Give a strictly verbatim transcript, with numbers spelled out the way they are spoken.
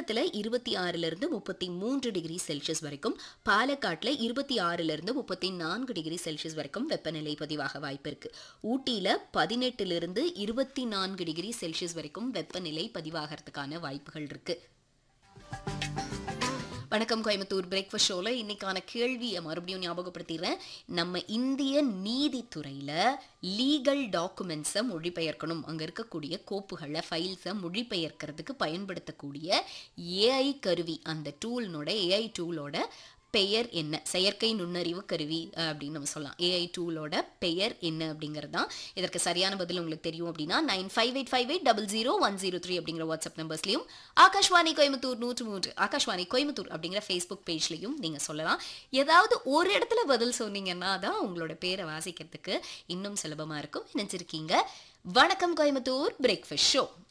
சேலத்துல இருபத்தி ஆறுல இருந்து முப்பத்தி மூன்று டிகிரி செல்சியஸ் வரைக்கும், பாலக்காட்டுல இருபத்தி ஆறுல இருந்து முப்பத்தி நான்கு டிகிரி செல்சியஸ் வரைக்கும் வெப்பநிலை பதிவாக வாய்ப்பு இருக்கு. ஊட்டியில பதினெட்டுல இருந்து இருபத்தி நான்கு டிகிரி செல்சியஸ் வரைக்கும் வெப்பநிலை பதிவாகிறதுக்கான வாய்ப்புகள் இருக்கு. வணக்கம் கோயம்புத்தூர் பிரேக்ஃபாஸ்ட் ஷோல இன்னைக்கான கேள்வியை மறுபடியும் ஞாபகப்படுத்திடுறேன். நம்ம இந்திய நீதித்துறையில லீகல் டாக்குமெண்ட்ஸை மொழிபெயர்க்கணும், அங்க இருக்கக்கூடிய கோப்புகளை ஃபைல்ஸை மொழிபெயர்க்கிறதுக்கு பயன்படுத்தக்கூடிய ஏஐ கருவி, அந்த டூல்னோட ஏஐ டூலோட பெயர் என்ன? செயற்கை நுண்ணறிவு கருவி அப்படின்னு நம்ம சொல்லலாம். ஏஐ டூலோட பெயர் என்ன அப்படிங்கிறது தான். இதற்கு சரியான பதில் உங்களுக்கு தெரியும் அப்படின்னா nine five eight five eight double zero one zero three அப்படிங்கிற வாட்ஸ்அப் நம்பர்ஸ்லையும், ஆகாஷ்வாணி கோயம்புத்தூர் நூற்று மூன்று ஆகாஷ்வாணி கோயம்புத்தூர் அப்படிங்கிற ஃபேஸ்புக் பேஜ்லையும் நீங்க சொல்லலாம். ஏதாவது ஒரு இடத்துல பதில் சொன்னீங்கன்னா தான் உங்களோட பேரை வாசிக்கிறதுக்கு இன்னும் சுலபமா இருக்கும். நினைச்சிருக்கீங்க வணக்கம் கோயம்புத்தூர் பிரேக்ஃபாஸ்ட் ஷோ.